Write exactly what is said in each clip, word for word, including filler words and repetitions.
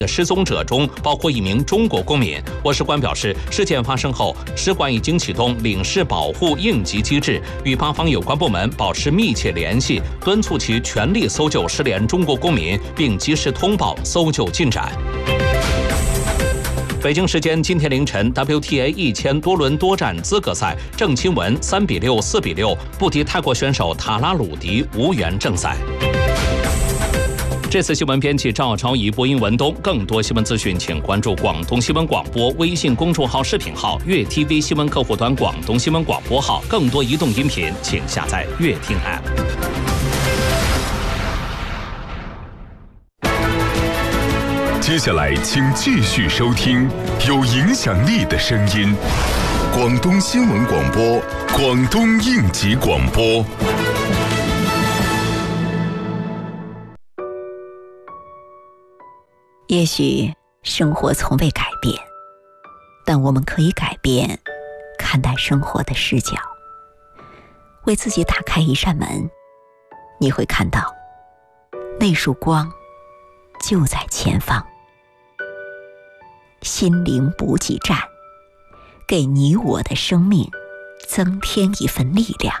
的失踪者中包括一名中国公民。我使馆表示，事件发生后，使馆已经启动领事保护应急机制，与巴方有关部门保持密切联系，敦促其全力搜救失联中国公民，并及时通报搜救进展。北京时间今天凌晨 ，W T A 一千多轮多站资格赛，郑钦文三比六、四比六不敌泰国选手塔拉鲁迪，无缘正赛。这次新闻编辑赵朝怡，播音文东。更多新闻资讯，请关注广东新闻广播微信公众号、视频号、粤 T V 新闻客户端、广东新闻广播号。更多移动音频，请下载粤听 App。 接下来，请继续收听有影响力的声音——广东新闻广播、广东应急广播。 也许生活从未改变，但我们可以改变看待生活的视角。为自己打开一扇门，你会看到那束光就在前方。心灵补给站，给你我的生命增添一份力量。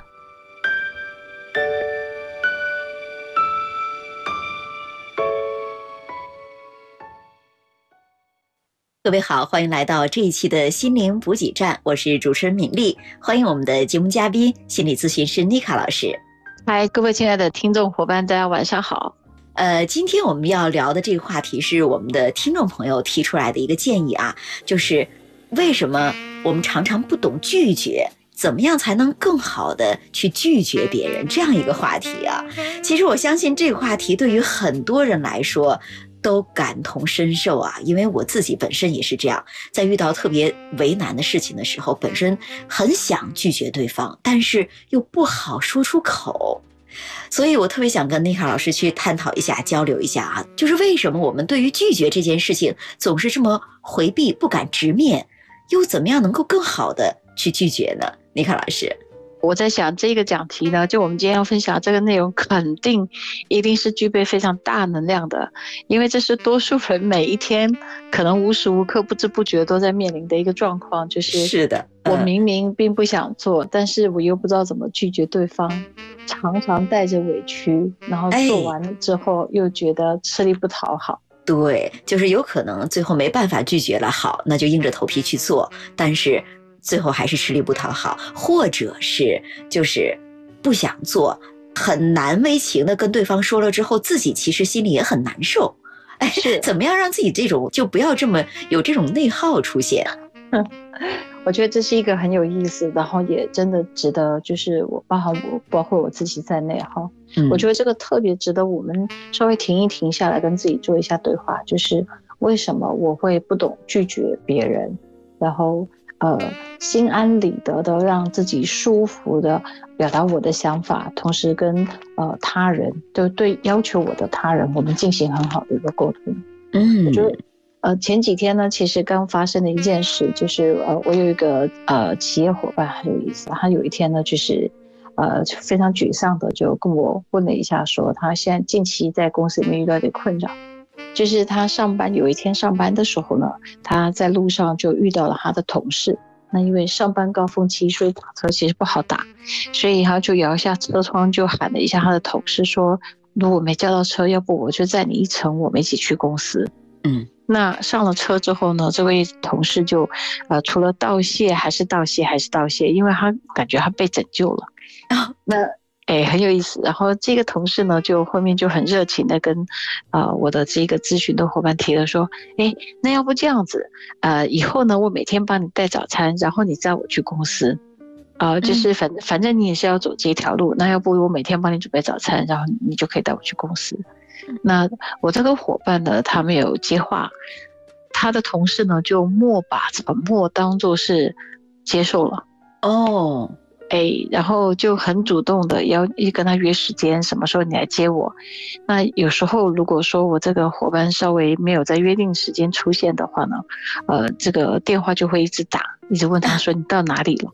各位好，欢迎来到这一期的心灵补给站，我是主持人敏丽，欢迎我们的节目嘉宾心理咨询师妮卡老师。 嗨，各位亲爱的听众伙伴，大家晚上好。 呃，今天我们要聊的这个话题是我们的听众朋友提出来的一个建议啊，就是为什么我们常常不懂拒绝，怎么样才能更好的去拒绝别人，这样一个话题啊。其实我相信这个话题对于很多人来说都感同身受啊，因为我自己本身也是这样，在遇到特别为难的事情的时候，本身很想拒绝对方，但是又不好说出口。所以我特别想跟妮卡老师去探讨一下，交流一下啊，就是为什么我们对于拒绝这件事情总是这么回避，不敢直面，又怎么样能够更好的去拒绝呢？妮卡老师。 我在想这个讲题呢，就我们今天要分享这个内容，肯定一定是具备非常大能量的，因为这是多数人每一天可能无时无刻不知不觉都在面临的一个状况，就是是的， 我明明并不想做，但是我又不知道怎么拒绝对方，常常带着委屈，然后做完了之后又觉得吃力不讨好。 对，就是有可能最后没办法拒绝了，好，那就硬着头皮去做，但是最后还是吃力不讨好，或者是就是不想做，很难为情的跟对方说了之后，自己其实心里也很难受。哎，是怎么样让自己这种就不要这么有这种内耗出现？ 嗯，我觉得这是一个很有意思，然后也真的值得，就是我包含我包括我自己在内哈、嗯，我觉得这个特别值得我们稍微停一停下来，跟自己做一下对话，就是为什么我会不懂拒绝别人，然后呃，心安理得的让自己舒服的表达我的想法，同时跟呃他人，就对要求我的他人，我们进行很好的一个沟通。嗯，我觉得呃前几天呢，其实刚发生的一件事，就是呃我有一个呃企业伙伴很有意思，他有一天呢就是呃非常沮丧的就跟我问了一下，说他现在近期在公司里面遇到一点困扰。就是他上班有一天上班的时候呢，他在路上就遇到了他的同事。那因为上班高峰期，所以打车其实不好打，所以他就摇一下车窗，就喊了一下他的同事说：“如果没叫到车，要不我就载你一程，我们一起去公司。”嗯，那上了车之后呢，这位同事就呃除了道谢还是道谢还是道谢，因为他感觉他被拯救了。哦、那。哎，很有意思。然后这个同事呢，就后面就很热情的跟，呃，我的这个咨询的伙伴提了说，哎，那要不这样子，呃，以后呢，我每天帮你带早餐，然后你载我去公司，呃，就是反反正你也是要走这条路，那要不我每天帮你准备早餐，然后你就可以带我去公司。那我这个伙伴呢，他没有接话，他的同事呢就默把沉默当作是接受了。哦。哎，然后就很主动的要跟他约时间，什么时候你来接我。那有时候如果说我这个伙伴稍微没有在约定时间出现的话呢，呃，这个电话就会一直打，一直问他说你到哪里了。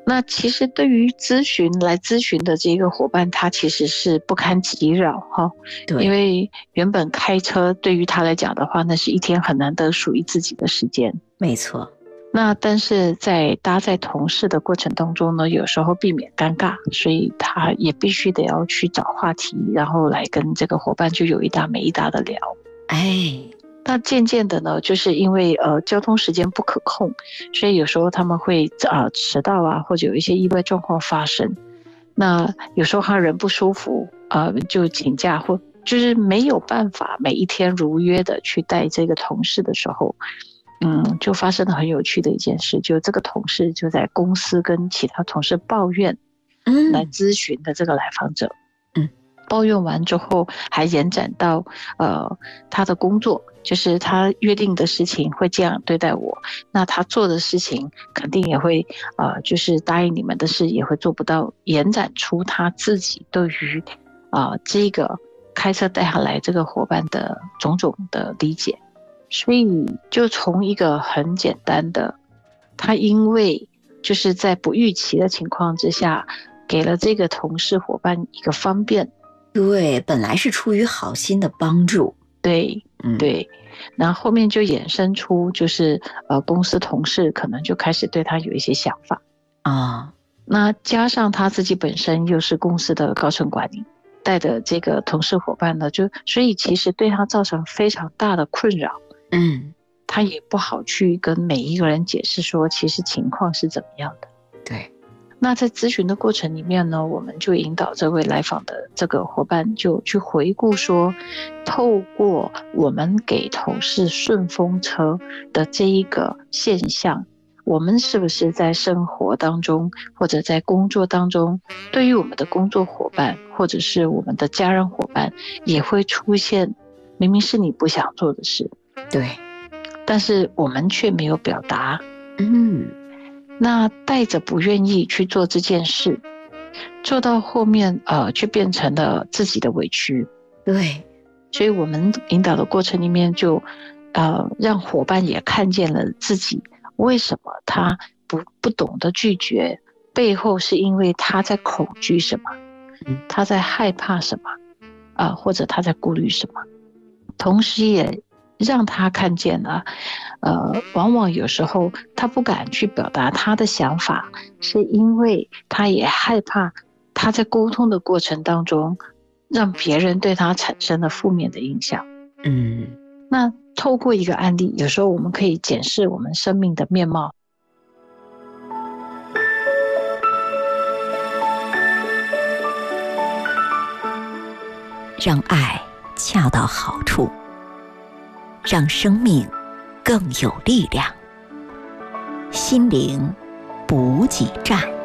那其实对于咨询来咨询的这个伙伴，他其实是不堪其扰哈，因为原本开车对于他来讲的话，那是一天很难得属于自己的时间。 没错。 那但是在搭载同事的过程当中呢，有时候避免尴尬，所以他也必须得要去找话题，然后来跟这个伙伴就有一搭没一搭的聊。 哎， 那渐渐的呢，就是因为呃交通时间不可控，所以有时候他们会呃迟到啊，或者有一些意外状况发生。那有时候他人不舒服，呃就请假，或就是没有办法每一天如约的去带这个同事的时候，嗯，就发生了很有趣的一件事，就这个同事就在公司跟其他同事抱怨，嗯，来咨询的这个来访者，嗯，抱怨完之后还延展到呃他的工作，就是他约定的事情会这样对待我，那他做的事情肯定也会呃就是答应你们的事也会做不到，延展出他自己对于啊、呃、这个开车带他来这个伙伴的种种的理解。所以就从一个很简单的，他因为就是在不预期的情况之下，给了这个同事伙伴一个方便。 对，本来是出于好心的帮助。 对，嗯，对。然后后面就衍生出就是呃公司同事可能就开始对他有一些想法啊。那加上他自己本身又是公司的高层管理，带的这个同事伙伴呢，就所以其实对他造成非常大的困扰。嗯，他也不好去跟每一个人解释说其实情况是怎么样的。 对， 那在咨询的过程里面呢，我们就引导这位来访的这个伙伴就去回顾说，透过我们给同事顺风车的这一个现象，我们是不是在生活当中或者在工作当中，对于我们的工作伙伴或者是我们的家人伙伴也会出现明明是你不想做的事， 对， 但是我们却没有表达， 嗯， 那带着不愿意去做这件事，做到后面呃，却变成了自己的委屈。 对， 所以我们引导的过程里面就呃，让伙伴也看见了自己为什么他不不懂得拒绝，背后是因为他在恐惧什么，他在害怕什么啊、呃，或者他在顾虑什么，同时也让他看见了，呃，往往有时候他不敢去表达他的想法，是因为他也害怕他在沟通的过程当中，让别人对他产生了负面的影响。嗯，那透过一个案例，有时候我们可以检视我们生命的面貌。 让爱恰到好处，让生命更有力量，心灵补给站。